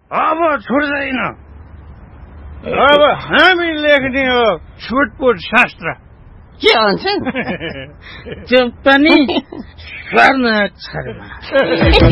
अब छुट्दैन अब हामी लेख्ने हो छुटपुट शास्त्र के भन्छन् त्यो पनि स्वर्ण